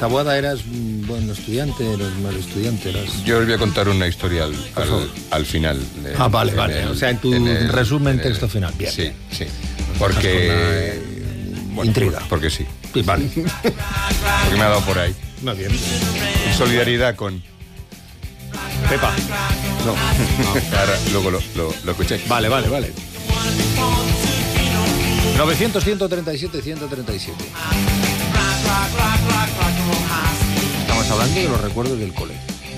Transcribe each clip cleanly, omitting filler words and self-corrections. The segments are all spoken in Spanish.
Taboada, ¿eras buen estudiante, eras mal estudiante? Yo os voy a contar una historia al final. Vale. O sea, en tu resumen, texto final. Bien. Sí. Porque... intriga. Porque sí. Vale. Porque me ha dado por ahí. Muy bien. En solidaridad con... Pepa. No. Ahora, luego lo escucháis. Vale. 900-137-137. Estamos hablando de los recuerdos del cole.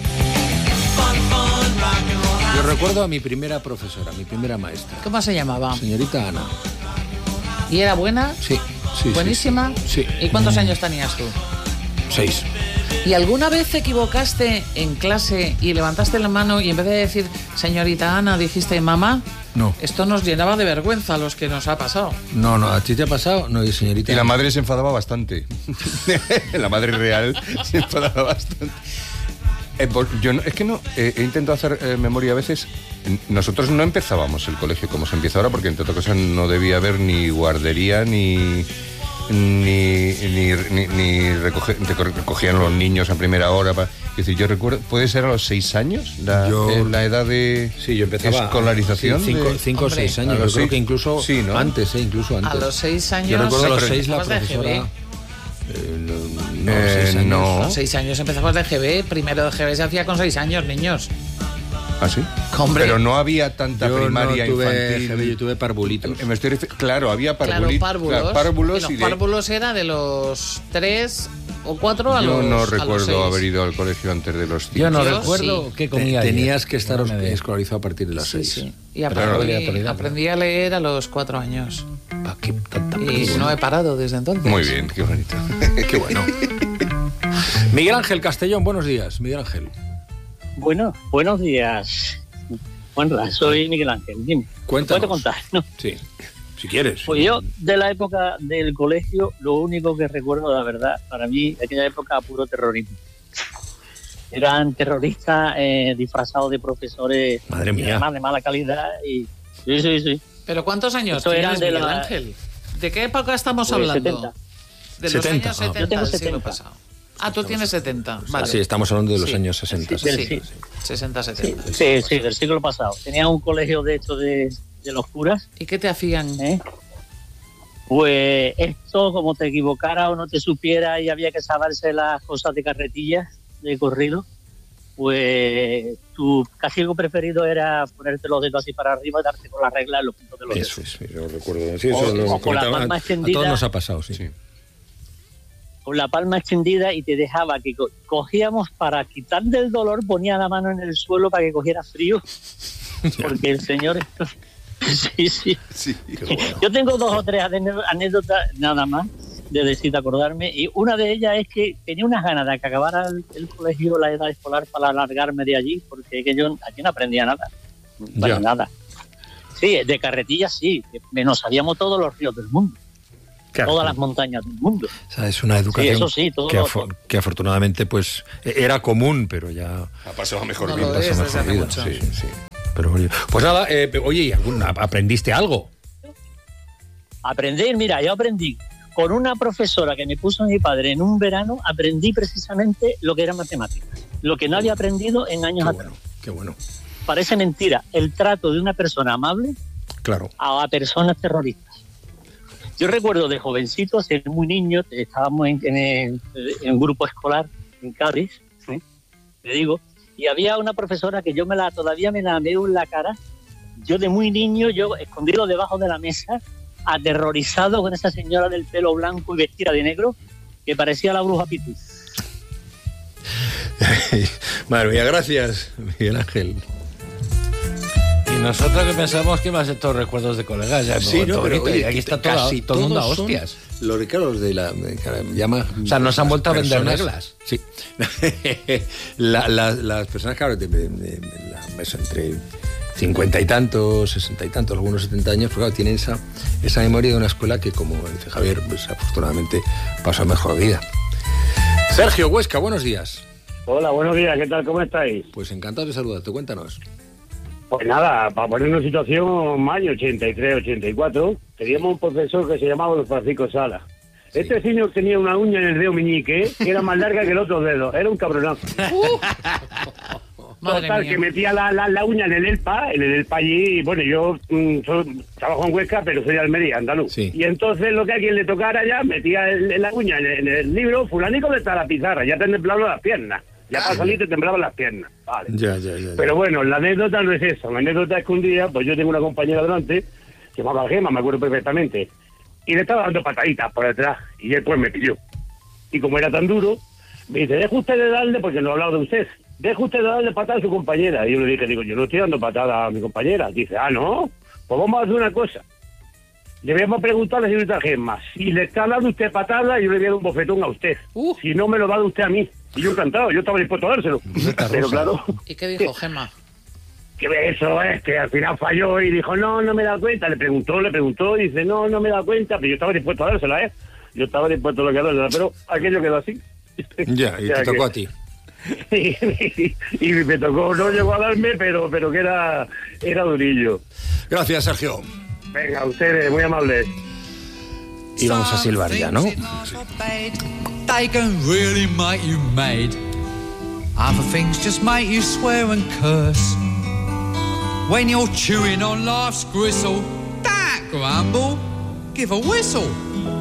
Yo recuerdo a mi primera profesora, mi primera maestra. ¿Cómo se llamaba? Señorita Ana. ¿Y era buena? Sí. ¿Buenísima? Sí. ¿Y cuántos años tenías tú? 6. ¿Y alguna vez te equivocaste en clase y levantaste la mano y en vez de decir señorita Ana dijiste mamá? No. Esto nos llenaba de vergüenza a los que nos ha pasado. No, ¿a ti te ha pasado? No, señorita. Y la madre se enfadaba bastante. La madre real se enfadaba bastante. He intentado hacer memoria a veces. Nosotros no empezábamos el colegio como se empieza ahora, porque entre otras cosas no debía haber ni guardería ni recogían los niños a primera hora. Es decir, yo recuerdo, ¿puede ser a los 6 años la edad de yo empezaba escolarización? 5 o 6 años, yo creo que incluso antes, incluso antes. A los 6 años. Yo recuerdo a los 6 la profesora... No. Con 6 años empezamos de GB. Primero de GB se hacía con 6 años, niños. ¿Ah, sí? Hombre. Pero no había tanta primaria infantil. GB, yo tuve parvulitos. Claro, había parvulitos. Claro, párvulos. Y los párvulos era de los 3 o 4 a yo los... Yo no recuerdo a los 6. haber ido al colegio antes de los 5. Yo no recuerdo sí. Qué comía. Tenías que estar escolarizado a partir de las 6. Sí. Y aprendí a leer a los 4 años. Y no he parado desde entonces. Muy bien, qué bonito. Qué bueno. Miguel Ángel Castellón, buenos días. Miguel Ángel. Bueno, buenos días. Bueno, soy Miguel Ángel, dime. Cuéntanos. ¿Puedo contar? No. Sí, si quieres. Pues yo, de la época del colegio, lo único que recuerdo, la verdad, para mí, de aquella época, puro terrorismo. Eran terroristas disfrazados de profesores. Madre mía. Además de mala calidad y... Sí. ¿Pero cuántos años Esto tienes, de Miguel Ángel? ¿De qué época estamos pues hablando? 70. De los 70. años 70 Yo tengo del 70. siglo pasado. Tú tienes 70. Vale. Sí, estamos hablando de los años 60. Sí. 60, 70. Sí, del siglo pasado. Tenía un colegio, de hecho, de los curas. ¿Y qué te hacían? Pues esto, como te equivocara o no te supiera y había que saberse las cosas de carretillas, de corrido, pues tu castigo preferido era ponerte los dedos así para arriba y darte con la regla en los puntos de los dedos. Eso es, yo recuerdo. Sí, eso o con la palma extendida. A todos nos ha pasado, sí. Con la palma extendida y te dejaba que cogíamos para quitar del dolor, ponía la mano en el suelo para que cogiera frío, porque el señor... Sí. Bueno. Yo tengo 2 o 3 anécdotas nada más de acordarme, y una de ellas es que tenía unas ganas de que acabara el colegio, la edad escolar, para alargarme de allí, porque que yo aquí no aprendía nada, nada. Sí, de carretillas sí, nos sabíamos todos los ríos del mundo. Claro. Todas las montañas del mundo. O sea, es una educación que afortunadamente pues era común, pero ya ha pasado a mejor vida. Sí. Pero, pues nada, oye, ¿aprendiste algo? Aprender, mira, yo aprendí con una profesora que me puso mi padre en un verano, aprendí precisamente lo que era matemáticas, lo que no había aprendido en años atrás. Qué bueno. Parece mentira, el trato de una persona amable a personas terroristas. Yo recuerdo de jovencito, ser muy niño, estábamos en un grupo escolar en Cádiz, te digo, y había una profesora que todavía me la veo en la cara. Yo de muy niño, escondido debajo de la mesa, aterrorizado con esa señora del pelo blanco y vestida de negro, que parecía la bruja Pitu. Madre mía, gracias, Miguel Ángel. Y nosotros que pensamos que más de todos recuerdos de colegas ya pero oye, aquí está todo el mundo a hostias. Los de la llama, o sea, nos han vuelto a vender reglas. Sí. las personas que ahora de la mesa entre 50 y tantos, 60 y tantos, algunos 70 años, pues claro, tienen esa memoria de una escuela que, como dice Javier, pues afortunadamente pasó mejor vida. Sergio Huesca, buenos días. Hola, buenos días, ¿qué tal? ¿Cómo estáis? Pues encantado de saludarte, cuéntanos. Pues nada, para ponernos en situación, año 83, 84, teníamos un profesor que se llamaba don Francisco Sala. Este señor tenía una uña en el dedo meñique que era más larga que el otro dedo. Era un cabronazo. Total, que metía la uña en el Elpa allí. Bueno, yo trabajo en Huesca, pero soy de Almería, andaluz. Sí. Y entonces lo que a quien le tocara ya, metía la uña en el libro, fulanico de la pizarra, ya te temblaban las piernas. Ya para salir te temblaban las piernas. Vale. Ya. Pero bueno, la anécdota no es eso. La anécdota es que un día, pues yo tengo una compañera delante, que se llamaba Gema, me acuerdo perfectamente, y le estaba dando pataditas por detrás, y él pues me pilló. Y como era tan duro, me dice, deja usted de darle, porque no he hablado de usted, deja usted de darle patada a su compañera. Y yo le dije, yo no estoy dando patada a mi compañera. Dice, no, pues vamos a hacer una cosa. Le voy a preguntar a la señorita Gemma, si le está dando usted patada, yo le voy a dar un bofetón a usted. Si no, me lo va a dar usted a mí. Y yo encantado, yo estaba dispuesto a dárselo. Pero claro... ¿Y qué dijo Gemma? Que eso es, que al final falló y dijo, no me da cuenta. Le preguntó, y dice, no me da cuenta. Pero yo estaba dispuesto a dársela, Yo estaba dispuesto a dársela, pero aquello quedó así. Ya, y te tocó a ti. Y me tocó, no llegó a darme, pero que era durillo. Gracias, Sergio. Venga, ustedes, muy amables. Y vamos a silbar ya, ¿no? They can really make you mad. Other things just make you swear and curse. When you're chewing on life's gristle, don't grumble, give a whistle.